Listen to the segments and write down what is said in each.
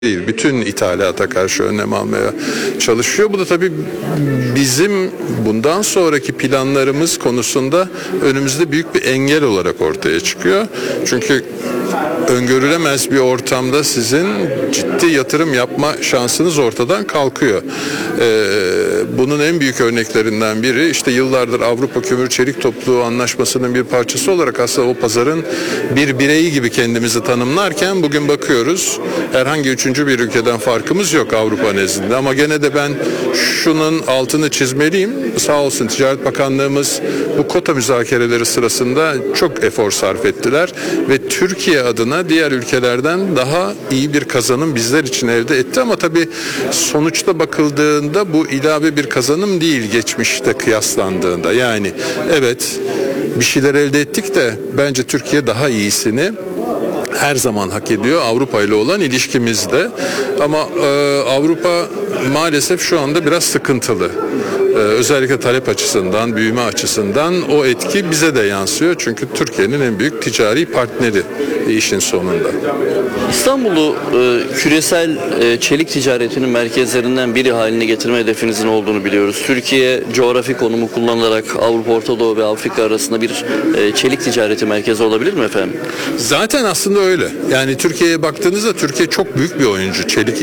değil, bütün ithalata karşı önlem almaya çalışıyor. Bu da tabii bizim bundan sonraki planlarımız konusunda önümüzde büyük bir engel olarak ortaya çıkıyor. Çünkü öngörülemez bir ortamda sizin ciddi yatırım yapma şansınız ortadan kalkıyor. Bunun en büyük örneklerinden biri işte yıllardır Avrupa Kömür Çelik Topluluğu Anlaşması'nın bir parçası olarak aslında o pazarın bir bireyi gibi kendimizi tanımlarken bugün bakıyoruz herhangi üçüncü bir ülkeden farkımız yok Avrupa nezdinde. Ama gene de ben şunun altını çizmeliyim. Sağ olsun Ticaret Bakanlığımız bu kota müzakereleri sırasında çok efor sarf ettiler ve Türkiye adına diğer ülkelerden daha iyi bir kazanım bizler için elde etti ama tabii sonuçta bakıldığında bu ilave bir kazanım değil geçmişte kıyaslandığında. Yani evet bir şeyler elde ettik de bence Türkiye daha iyisini her zaman hak ediyor Avrupa ile olan ilişkimizde. Ama Avrupa maalesef şu anda biraz sıkıntılı. Özellikle talep açısından, büyüme açısından o etki bize de yansıyor. Çünkü Türkiye'nin en büyük ticari partneri işin sonunda. İstanbul'u küresel çelik ticaretinin merkezlerinden biri haline getirme hedefinizin olduğunu biliyoruz. Türkiye coğrafi konumu kullanılarak Avrupa, Orta Doğu ve Afrika arasında bir çelik ticareti merkezi olabilir mi efendim? Zaten aslında öyle. Yani Türkiye'ye baktığınızda Türkiye çok büyük bir oyuncu çelik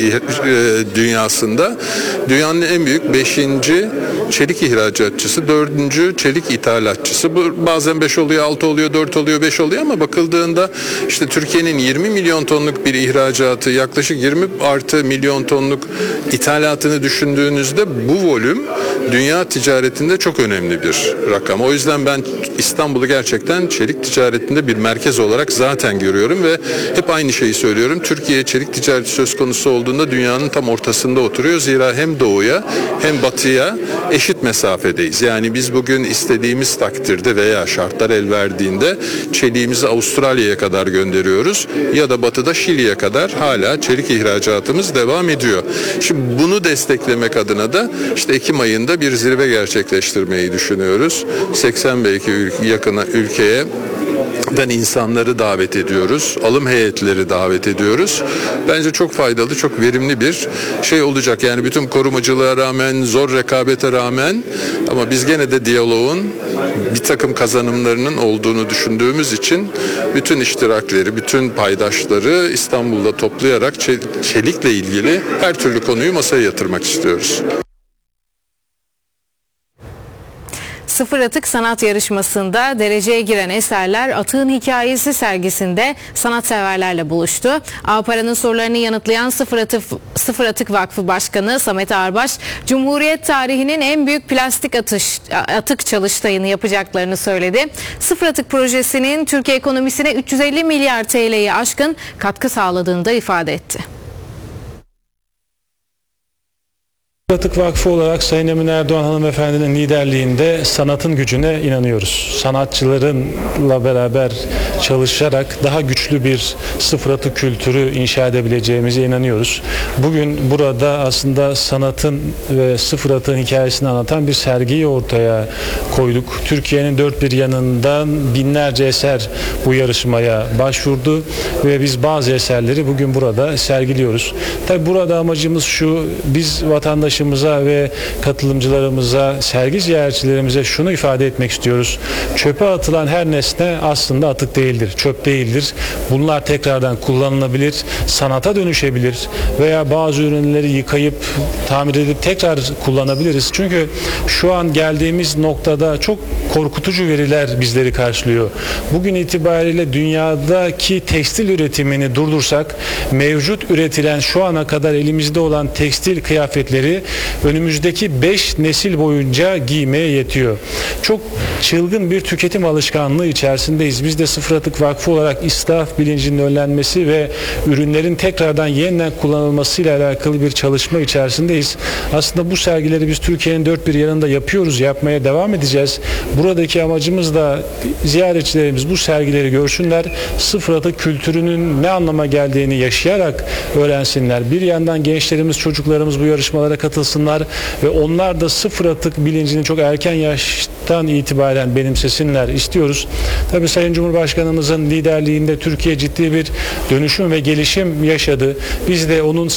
dünyasında. Dünyanın en büyük 5. çelik ihracatçısı, 4. çelik ithalatçısı. Bu bazen 5 oluyor, 6 oluyor, 4 oluyor, 5 oluyor ama bakıldığında işte Türkiye'nin 20 milyon tonluk bir ihracatı, yaklaşık 20 artı milyon tonluk ithalatını düşündüğünüzde bu volüm dünya ticaretinde çok önemli bir rakam. O yüzden ben İstanbul'u gerçekten çelik ticaretinde bir merkez olarak zaten görüyorum ve hep aynı şeyi söylüyorum. Türkiye çelik ticareti söz konusu olduğunda dünyanın tam ortasında oturuyor. Zira hem doğuya hem batıya eşit mesafedeyiz. Yani biz bugün istediğimiz takdirde veya şartlar el verdiğinde çeliğimizi Avustralya'ya kadar gönderiyoruz ya da batıda Şili'ye kadar hala çelik ihracatımız devam ediyor. Şimdi bunu desteklemek adına da işte Ekim ayında bir zirve gerçekleştirmeyi düşünüyoruz. 80 belki yakın ülkeye insanları davet ediyoruz. Alım heyetleri davet ediyoruz. Bence çok faydalı, çok verimli bir şey olacak. Yani bütün korumacılığa rağmen, zor rekabete rağmen ama biz gene de diyaloğun bir takım kazanımlarının olduğunu düşündüğümüz için bütün iştirakleri, bütün paydaşları İstanbul'da toplayarak çelikle ilgili her türlü konuyu masaya yatırmak istiyoruz. Sıfır Atık Sanat Yarışması'nda dereceye giren eserler Atık'ın Hikayesi sergisinde sanatseverlerle buluştu. Ağpara'nın sorularını yanıtlayan Sıfır Atık Vakfı Başkanı Samet Ağarbaş, Cumhuriyet tarihinin en büyük plastik atık çalıştayını yapacaklarını söyledi. Sıfır Atık projesinin Türkiye ekonomisine 350 milyar TL'yi aşkın katkı sağladığını da ifade etti. Atık Vakfı olarak Sayın Emine Erdoğan hanımefendinin liderliğinde sanatın gücüne inanıyoruz. Sanatçılarınla beraber çalışarak daha güçlü bir sıfır atık kültürü inşa edebileceğimize inanıyoruz. Bugün burada aslında sanatın ve sıfır atığın hikayesini anlatan bir sergiyi ortaya koyduk. Türkiye'nin dört bir yanından binlerce eser bu yarışmaya başvurdu ve biz bazı eserleri bugün burada sergiliyoruz. Tabii burada amacımız şu, biz vatandaşımıza ve katılımcılarımıza, sergi ziyaretçilerimize şunu ifade etmek istiyoruz. Çöpe atılan her nesne aslında atık değildir, çöp değildir. Bunlar tekrardan kullanılabilir, sanata dönüşebilir veya bazı ürünleri yıkayıp, tamir edip tekrar kullanabiliriz. Çünkü şu an geldiğimiz noktada çok korkutucu veriler bizleri karşılıyor. Bugün itibariyle dünyadaki tekstil üretimini durdursak, mevcut üretilen şu ana kadar elimizde olan tekstil kıyafetleri önümüzdeki 5 nesil boyunca giymeye yetiyor. Çok çılgın bir tüketim alışkanlığı içerisindeyiz. Biz de Sıfır Atık Vakfı olarak israf bilincinin önlenmesi ve ürünlerin tekrardan yeniden kullanılmasıyla alakalı bir çalışma içerisindeyiz. Aslında bu sergileri biz Türkiye'nin dört bir yanında yapıyoruz, yapmaya devam edeceğiz. Buradaki amacımız da ziyaretçilerimiz bu sergileri görsünler, sıfır atık kültürünün ne anlama geldiğini yaşayarak öğrensinler. Bir yandan gençlerimiz, çocuklarımız bu yarışmalara katılıyor. katılsınlar ve onlar da sıfır atık bilincini çok erken yaştan itibaren benimsesinler istiyoruz. Tabii Sayın Cumhurbaşkanımızın liderliğinde Türkiye ciddi bir dönüşüm ve gelişim yaşadı. Biz de onun